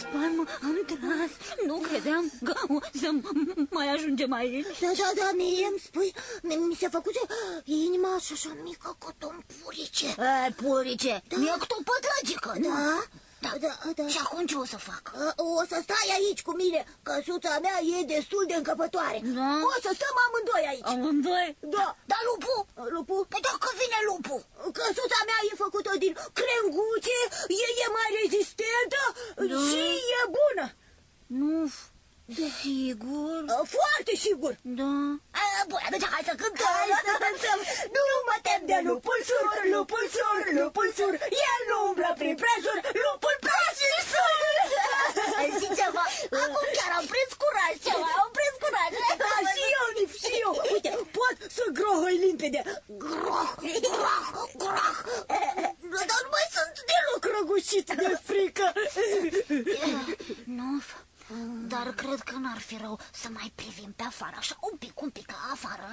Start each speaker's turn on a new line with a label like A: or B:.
A: palmă am tras. Nu credeam că o să mai ajungem aici.
B: Da, mie îmi spui, mi se făcuse inima așa mică cât un purice.
A: Purice, mi-e cât o pătrăgică, nu?
B: Da.
A: Și acum ce o să fac?
B: O să stai aici cu mine, căsuța mea e destul de încăpătoare.
A: Da?
B: O să stăm amândoi aici.
A: Amândoi?
B: Da.
A: Dar lupul?
B: Lupul?
A: Păi dacă vine lupul?
B: Căsuța mea e făcută din crenguțe, e mai rezistentă și e bună.
A: Nu, sigur?
B: Foarte sigur.
A: Da. Bun, atunci hai să cântăm.
B: Hai să cântăm. Nu mă tem de lupul sur, lupul sur, lupul sur. El nu umblă prin prejur, lupul praf și sur.
A: Știi ceva? Acum chiar am prins curaj ceva, am prins curaj.
B: Da, și eu, Nif, și eu. Uite, pot să grohăi limpede. Groh.
A: Dar nu mai sunt deloc
B: Răgușit de frică.
A: Nu, dar cred că n-ar fi rău să mai privim pe afară, așa un pic afară.